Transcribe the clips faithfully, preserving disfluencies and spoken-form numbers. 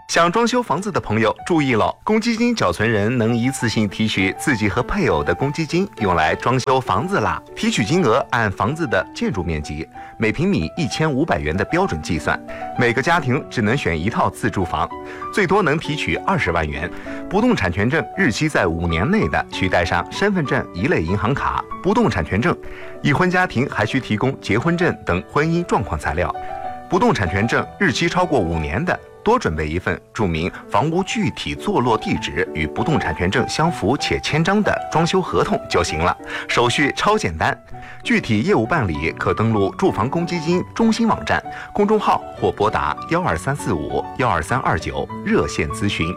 想装修房子的朋友注意了，公积金缴存人能一次性提取自己和配偶的公积金，用来装修房子啦。提取金额按房子的建筑面积，每平米一千五百元的标准计算。每个家庭只能选一套自住房，最多能提取二十万元。不动产权证日期在五年内的，需带上身份证一类银行卡、不动产权证。已婚家庭还需提供结婚证等婚姻状况材料。不动产权证日期超过五年的，多准备一份注明房屋具体坐落地址与不动产权证相符且签章的装修合同就行了，手续超简单。具体业务办理可登录住房公积金中心网站、公众号或拨打幺二三四五幺二三二九热线咨询。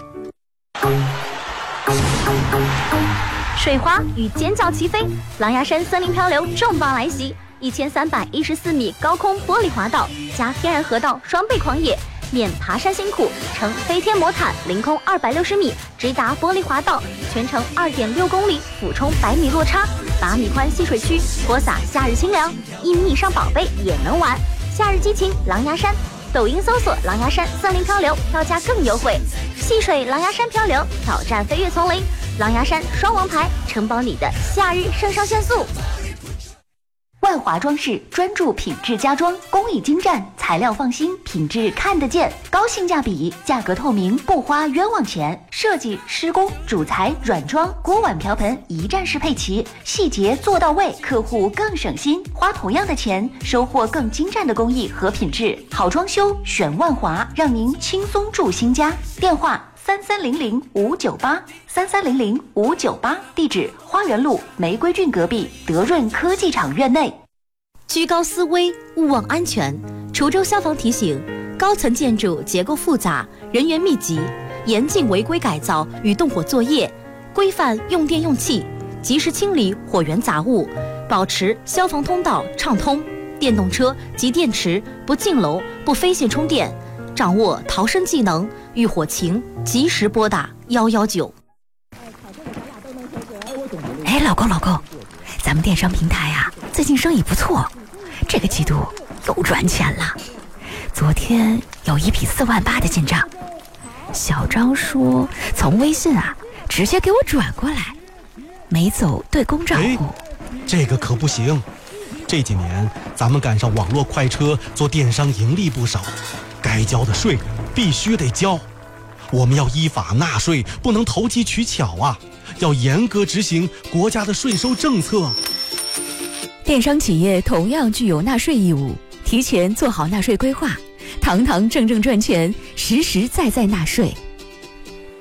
水花与尖叫齐飞，狼牙山森林漂流重磅来袭，一千三百一十四米高空玻璃滑道加天然河道双倍狂野。免爬山辛苦，乘飞天魔毯凌空二百六十米，直达玻璃滑道，全程二点六公里，俯冲百米落差，八米宽戏水区，泼洒夏日清凉，一米以上宝贝也能玩。夏日激情狼牙山，抖音搜索狼牙山森林漂流，票价更优惠。戏水狼牙山漂流，挑战飞跃丛林，狼牙山双王牌，承包你的夏日肾上腺素。万华装饰专注品质家装，工艺精湛，材料放心，品质看得见，高性价比，价格透明，不花冤枉钱。设计、施工、主材、软装、锅碗瓢盆一站式配齐，细节做到位，客户更省心，花同样的钱，收获更精湛的工艺和品质。好装修选万华，让您轻松住新家。电话三三零零五九八三三零零五九八，地址花园路玫瑰郡隔壁德润科技厂院内。 居高思危，勿忘安全。滁州消防提醒：高层建筑结构复杂，人员密集，严禁违规改造与动火作业，规范用电用气，及时清理火源杂物，保持消防通道畅通。电动车及电池不进楼、不飞线充电，掌握逃生技能，遇火情及时拨打一一九。 哎，老公老公，咱们电商平台啊，最近生意不错，这个季度又赚钱了。昨天有一笔四万八的进账，小张说从微信啊直接给我转过来，没走对公账户。 这个可不行，这几年咱们赶上网络快车做电商盈利不少，该交的税必须得交。我们要依法纳税，不能投机取巧啊，要严格执行国家的税收政策。 电商企业同样具有纳税义务，提前做好纳税规划，堂堂正正赚钱，实实在在纳税。